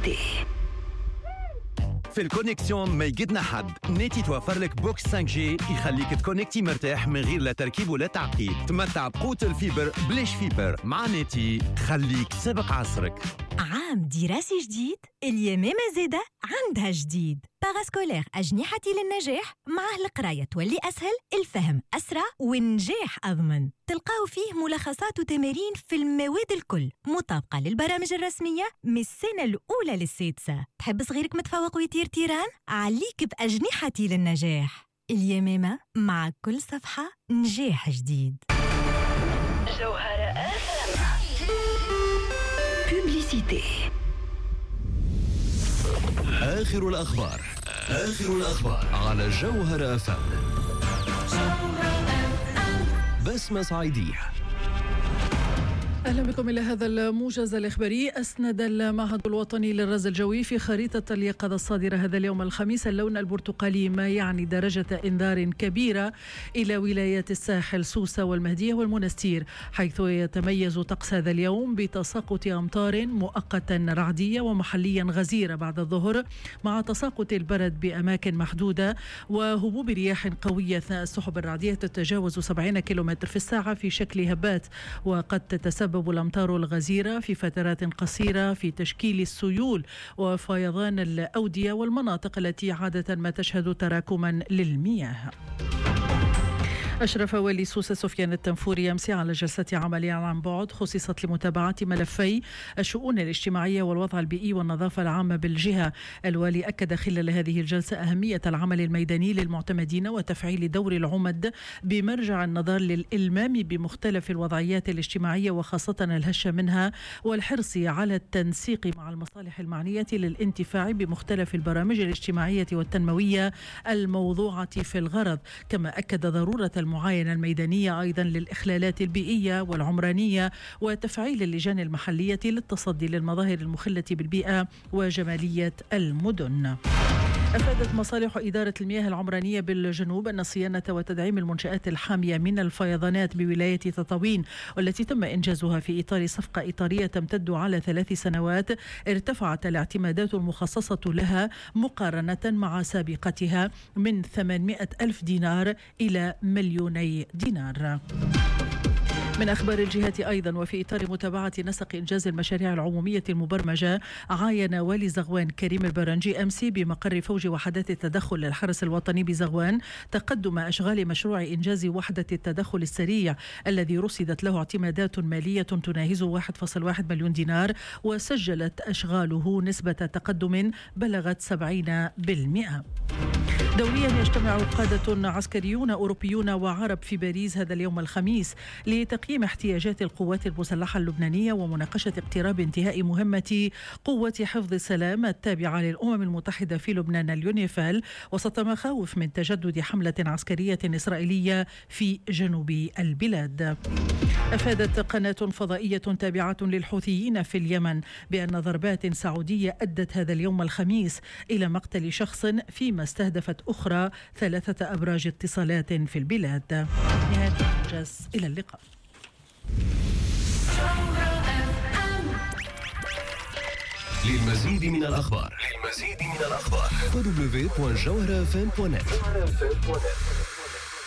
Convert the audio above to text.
في الكونيكسيون ما يقدنا حد ناتي توفر لك بوكس 5G يخليك تكونكتي مرتاح من غير لا تركيب ولا تعقيد. تمتع بقوة الفيبر بلاش فيبر. مع ناتي خليك سابق عصرك. عام دراسي جديد اليمامة زادة عندها جديد. باراسكولير أجنحتي للنجاح. معه القراية تولي أسهل، الفهم أسرع والنجاح أضمن. تلقاو فيه ملخصات وتمارين في المواد الكل مطابقة للبرامج الرسمية من السنة الأولى للسادسة. تحب صغيرك متفوق ويطير تيران؟ عليك بأجنحتي للنجاح. اليمامة مع كل صفحة نجاح جديد. جوهرة بوبليسيتي. آخر الأخبار على جوهرة FM. بسمة صعيدية. أهلا بكم إلى هذا الموجز الإخباري. أسند المعهد الوطني للرصد الجوي في خريطة اليقظة الصادرة هذا اليوم الخميس اللون البرتقالي، ما يعني درجة إنذار كبيرة إلى ولايات الساحل سوسة والمهدية والمنستير، حيث يتميز طقس هذا اليوم بتساقط أمطار مؤقتا رعدية ومحليا غزيرة بعد الظهر، مع تساقط البرد بأماكن محدودة وهبوب رياح قوية أثناء السحب الرعدية تتجاوز 70 كيلومتر في الساعة في شكل هبات، وقد تتسبب الأمطار الغزيرة في فترات قصيرة في تشكيل السيول وفيضان الأودية والمناطق التي عادة ما تشهد تراكما للمياه. أشرف والي سوسة سفيان التنفوري أمس على جلسة عملية عن بعد خصصت لمتابعة ملفي الشؤون الاجتماعية والوضع البيئي والنظافة العامة بالجهة. الوالي أكد خلال هذه الجلسة أهمية العمل الميداني للمعتمدين وتفعيل دور العمد بمرجع النظر للإلمام بمختلف الوضعيات الاجتماعية وخاصة الهشة منها، والحرص على التنسيق مع المصالح المعنية للانتفاع بمختلف البرامج الاجتماعية والتنموية الموضوعة في الغرض. كما أكد ضرورة المعاينة الميدانية أيضا للإخلالات البيئية والعمرانية وتفعيل اللجان المحلية للتصدي للمظاهر المخلة بالبيئة وجمالية المدن. أفادت مصالح إدارة المياه العمرانية بالجنوب أن صيانة وتدعيم المنشآت الحامية من الفيضانات بولاية تطاوين، والتي تم إنجازها في إطار صفقة إطارية تمتد على 3 سنوات، ارتفعت الاعتمادات المخصصة لها مقارنة مع سابقتها من 800 ألف دينار إلى 2,000,000 دينار. من أخبار الجهات أيضا، وفي إطار متابعة نسق إنجاز المشاريع العمومية المبرمجة، عاين والي زغوان كريم البرنجي أمس بمقر فوج وحدات التدخل للحرس الوطني بزغوان تقدم أشغال مشروع إنجاز وحدة التدخل السريع الذي رصدت له اعتمادات مالية تناهز 1.1 مليون دينار، وسجلت أشغاله نسبة تقدم بلغت 70%. دوليا يجتمع قادة عسكريون أوروبيون وعرب في باريس هذا اليوم الخميس لتقييم احتياجات القوات المسلحة اللبنانية ومناقشة اقتراب انتهاء مهمة قوة حفظ السلام التابعة للأمم المتحدة في لبنان اليونيفال، وسط مخاوف من تجدد حملة عسكرية إسرائيلية في جنوب البلاد. أفادت قناة فضائية تابعة للحوثيين في اليمن بأن ضربات سعودية أدت هذا اليوم الخميس إلى مقتل شخص، فيما استهدفت أخرى 3 أبراج اتصالات في البلاد. نهاية الإنجاز، إلى اللقاء. للمزيد من الأخبار www.jawharafm.net.